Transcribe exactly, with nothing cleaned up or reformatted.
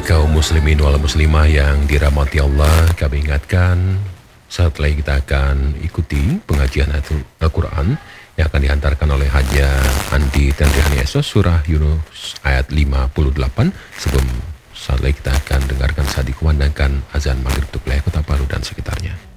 kaum muslimin wal muslimah yang dirahmati Allah, kami ingatkan setelah kita akan ikuti pengajian Al-Quran yang akan dihantarkan oleh Haja Andi Tendriani Esos, surah Yunus ayat lima puluh delapan. Sebelum saat lagi kita akan dengarkan saat dikumandangkan azan maghrib untuk wilayah Kota Palu dan sekitarnya.